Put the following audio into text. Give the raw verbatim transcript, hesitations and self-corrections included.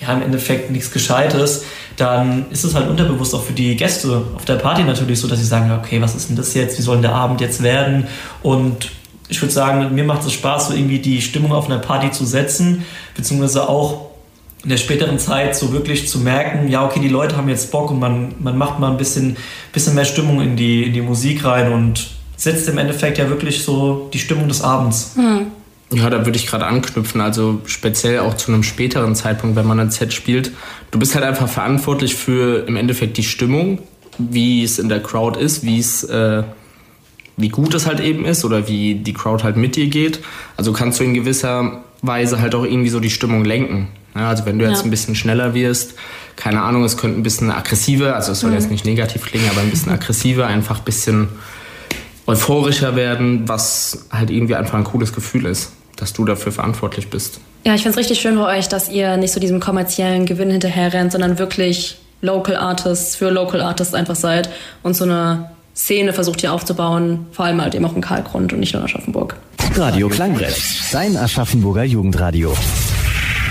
ja, im Endeffekt nichts Gescheites, dann ist es halt unterbewusst auch für die Gäste auf der Party natürlich so, dass sie sagen, okay, was ist denn das jetzt, wie soll denn der Abend jetzt werden? Und ich würde sagen, mir macht es Spaß, so irgendwie die Stimmung auf einer Party zu setzen, beziehungsweise auch in der späteren Zeit so wirklich zu merken, ja, okay, die Leute haben jetzt Bock und man, man macht mal ein bisschen, bisschen mehr Stimmung in die, in die Musik rein und setzt im Endeffekt ja wirklich so die Stimmung des Abends. Mhm. Ja, da würde ich gerade anknüpfen, also speziell auch zu einem späteren Zeitpunkt, wenn man ein Set spielt. Du bist halt einfach verantwortlich für im Endeffekt die Stimmung, wie es in der Crowd ist, wie es, äh, wie gut es halt eben ist oder wie die Crowd halt mit dir geht. Also kannst du in gewisser Weise halt auch irgendwie so die Stimmung lenken. Ja, also wenn du jetzt ja. ein bisschen schneller wirst, keine Ahnung, es könnte ein bisschen aggressiver, also es soll mhm. jetzt nicht negativ klingen, aber ein bisschen aggressiver, einfach ein bisschen euphorischer werden, was halt irgendwie einfach ein cooles Gefühl ist, dass du dafür verantwortlich bist. Ja, ich finde es richtig schön bei euch, dass ihr nicht so diesem kommerziellen Gewinn hinterher rennt, sondern wirklich Local Artists für Local Artists einfach seid und so eine Szene versucht hier aufzubauen, vor allem halt eben auch in Kalkgrund und nicht nur in Aschaffenburg. Radio Klangbrett, dein Aschaffenburger Jugendradio.